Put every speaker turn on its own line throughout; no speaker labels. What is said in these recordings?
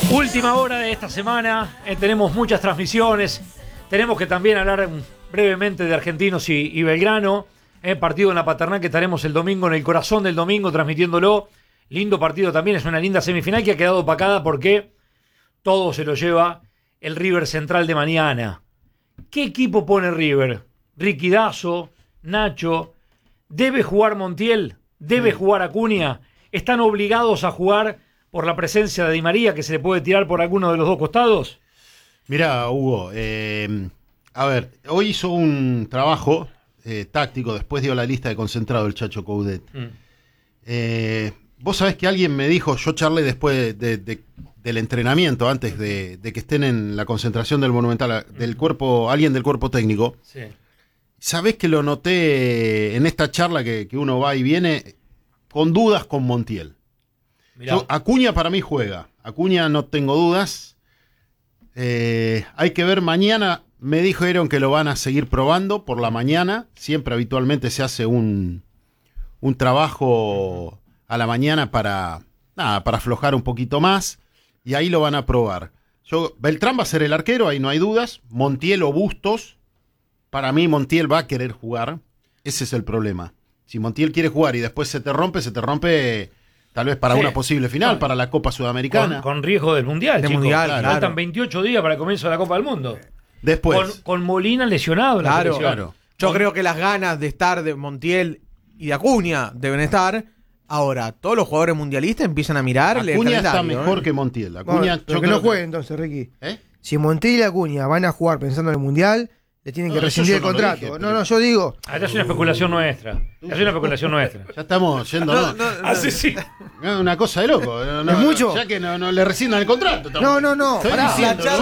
Última hora de esta semana, tenemos muchas transmisiones, tenemos que también hablar brevemente de Argentinos y Belgrano, partido en la Paternal que estaremos el domingo, en el corazón del domingo, transmitiéndolo. Lindo partido también, es una linda semifinal que ha quedado opacada porque todo se lo lleva el River Central de mañana. ¿Qué equipo pone River? Ricky Dazo, Nacho, ¿debe jugar Montiel? ¿Debe jugar Acuña? ¿Están obligados a jugar por la presencia de Di María, que se le puede tirar por alguno de los dos costados?
Mirá, Hugo, a ver, hoy hizo un trabajo táctico, después dio la lista de concentrado el Chacho Coudet. Vos sabés que alguien me dijo, yo charlé después del entrenamiento, antes de que estén en la concentración del Monumental, del cuerpo, alguien del cuerpo técnico.
Sí.
Sabés que lo noté en esta charla que uno va y viene, con dudas con Montiel. Acuña para mí juega. Acuña no tengo dudas. Hay que ver mañana. Me dijeron que lo van a seguir probando por la mañana. Siempre habitualmente se hace un trabajo a la mañana para aflojar un poquito más. Y ahí lo van a probar. Beltrán va a ser el arquero, ahí no hay dudas. Montiel o Bustos. Para mí Montiel va a querer jugar. Ese es el problema. Si Montiel quiere jugar y después se te rompe tal vez para una posible final, para la Copa Sudamericana.
Con riesgo del Mundial, chicos.
Claro.
Faltan 28 días para el comienzo de la Copa del Mundo.
Después.
Con Molina lesionado en la selección.
Claro. Yo creo que las ganas de estar de Montiel y de Acuña deben estar. Ahora, todos los jugadores mundialistas empiezan a mirar.
Acuña está mejor que Montiel. Acuña,
pero que no juegue entonces, Ricky. Si Montiel y Acuña van a jugar pensando en el Mundial, le tienen que rescindir el contrato. Yo digo.
Esta es una especulación nuestra.
Ya estamos yendo.
Sí.
Una cosa de loco.
¿Es mucho?
Ya que no le rescindan el contrato.
No.
La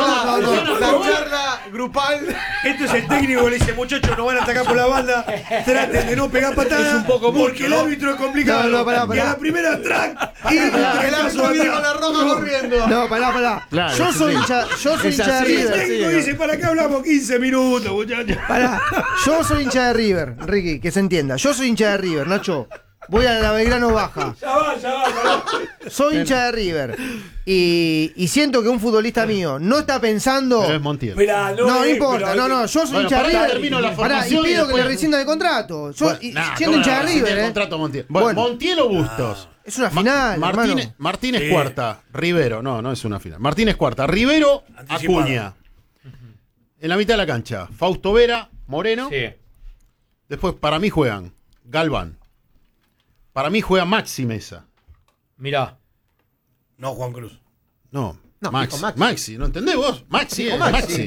charla grupal.
Esto es el técnico que le dice, muchachos, no van a atacar por la banda. Traten de no pegar patadas. Es un poco porque el árbitro es complicado.
Pará.
Y a la primera track. Y
el árbitro viene con la roja corriendo.
No, pará.
Claro,
yo soy hincha de
El
River.
técnico dice, ¿para qué hablamos 15 minutos, muchachos?
Pará, yo soy hincha de River, Ricky, que se entienda. Yo soy hincha de River, Nacho. Voy a la Belgrano baja.
Ya va.
Soy hincha de River. Y siento que un futbolista mío no está pensando.
Pero es Montiel.
No importa. Yo soy hincha de River.
Termino la
Y
formación
pido
y
que le rescindan el contrato. Siendo hincha de River.
Contrato Montiel. Bueno, Montiel o Bustos.
Es una final.
Martínez cuarta. Rivero. No es una final. Martínez cuarta. Rivero, Acuña. En la mitad de la cancha, Fausto Vera, Moreno.
Sí.
Después, para mí juegan Galván. Para mí juega Maxi Mesa.
Mirá.
No, Juan Cruz.
No,
No,
Maxi.
dijo Maxi.
Maxi, ¿no entendés vos? Maxi,
Dijo
Maxi.
Maxi.